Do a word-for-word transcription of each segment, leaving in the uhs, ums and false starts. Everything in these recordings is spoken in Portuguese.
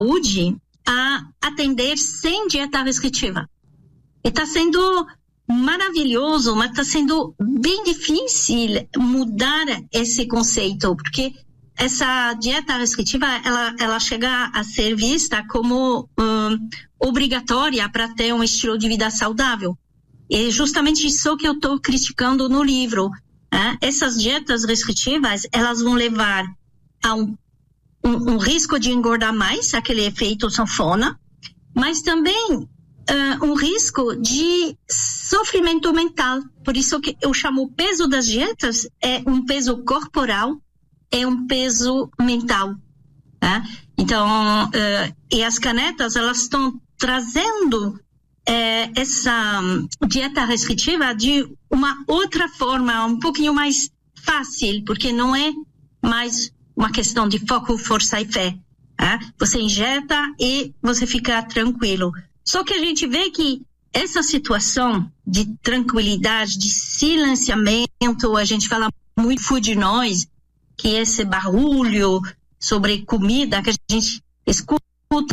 saúde a atender sem dieta restritiva. E está sendo maravilhoso, mas está sendo bem difícil mudar esse conceito, porque essa dieta restritiva, ela, ela chega a ser vista como um, obrigatória para ter um estilo de vida saudável. E é justamente isso que eu estou criticando no livro. Né? Essas dietas restritivas, elas vão levar a um, um, um risco de engordar mais, aquele efeito sanfona, mas também Uh, um risco de sofrimento mental. Por isso que eu chamo o peso das dietas é um peso corporal, é um peso mental. Tá? Então, uh, e as canetas, elas estão trazendo uh, essa dieta restritiva de uma outra forma, um pouquinho mais fácil, porque não é mais uma questão de foco, força e fé. Tá? Você injeta e você fica tranquilo. Só que a gente vê que essa situação de tranquilidade, de silenciamento, a gente fala muito food noise, que é esse barulho sobre comida que a gente escuta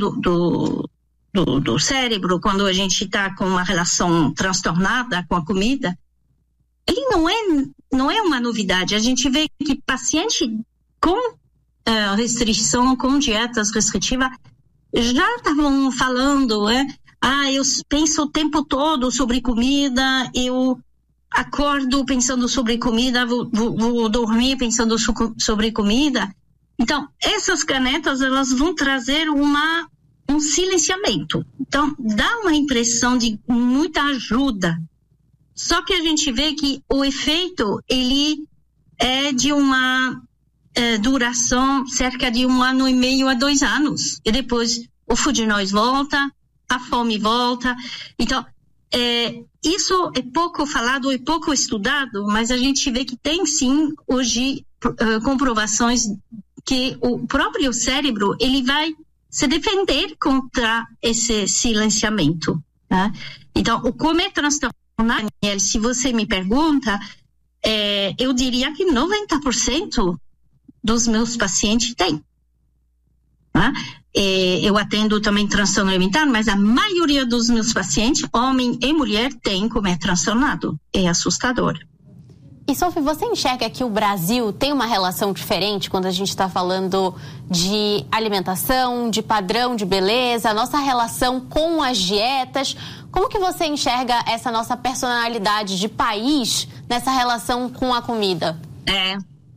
do, do, do cérebro quando a gente está com uma relação transtornada com a comida, ele não é, não é uma novidade. A gente vê que paciente com uh, restrição, com dietas restritivas, já estavam falando, é? Ah, eu penso o tempo todo sobre comida, eu acordo pensando sobre comida, vou, vou, vou dormir pensando sobre comida. Então, essas canetas, elas vão trazer uma, um silenciamento. Então, dá uma impressão de muita ajuda. Só que a gente vê que o efeito, ele é de uma é, duração cerca de um ano e meio a dois anos. E depois o food noise volta, a fome volta. Então, é, isso é pouco falado e pouco estudado, mas a gente vê que tem sim hoje uh, comprovações que o próprio cérebro, ele vai se defender contra esse silenciamento. Tá? Então, o comer transtornado, Daniel, se você me pergunta, é, eu diria que noventa por cento dos meus pacientes têm. Tá? É, eu atendo também transtorno alimentar, mas a maioria dos meus pacientes, homem e mulher, tem comer transtornado. É assustador. E, Sophie, você enxerga que o Brasil tem uma relação diferente quando a gente está falando de alimentação, de padrão de beleza, a nossa relação com as dietas? Como que você enxerga essa nossa personalidade de país nessa relação com a comida? É,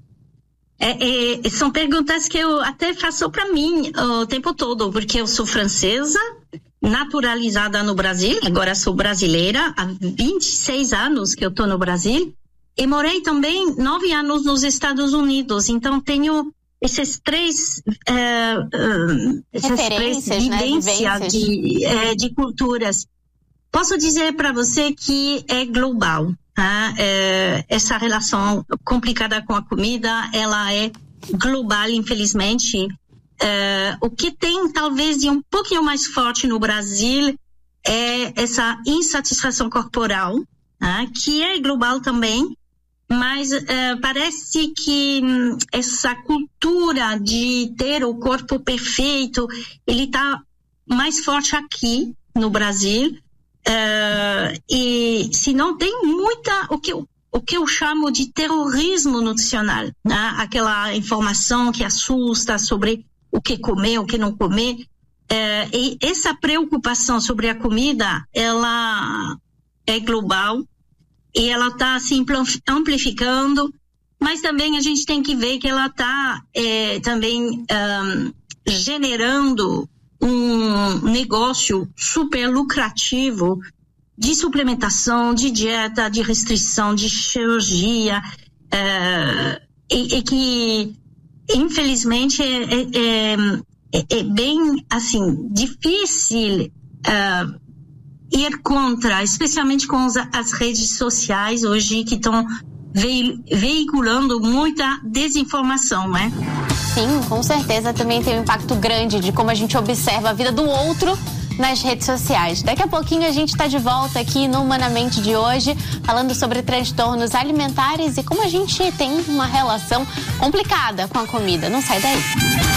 é, é são perguntas que eu até faço para mim o tempo todo, porque eu sou francesa, naturalizada no Brasil, agora sou brasileira, há vinte e seis anos que eu estou no Brasil. E morei também nove anos nos Estados Unidos, então tenho esses três, uh, uh, essas três vivências, né? de, uh, de culturas. Posso dizer para você que é global, tá? Uh, essa relação complicada com a comida, ela é global, infelizmente. Uh, o que tem talvez de um pouquinho mais forte no Brasil é essa insatisfação corporal, tá? Que é global também. Mas uh, parece que hum, essa cultura de ter o corpo perfeito, ele está mais forte aqui no Brasil. Uh, e se não tem muita, o que, eu, o que eu chamo de terrorismo nutricional, né? Aquela informação que assusta sobre o que comer, o que não comer. Uh, e essa preocupação sobre a comida, ela é global. E ela está se amplificando, mas também a gente tem que ver que ela está é, também um, generando um negócio super lucrativo de suplementação, de dieta, de restrição, de cirurgia, uh, e, e que infelizmente é, é, é, é bem assim difícil uh, ir contra, especialmente com as redes sociais hoje que estão veiculando muita desinformação, né? Sim, com certeza também tem um impacto grande de como a gente observa a vida do outro nas redes sociais. Daqui a pouquinho a gente está de volta aqui no Humanamente de hoje, falando sobre transtornos alimentares e como a gente tem uma relação complicada com a comida. Não sai daí.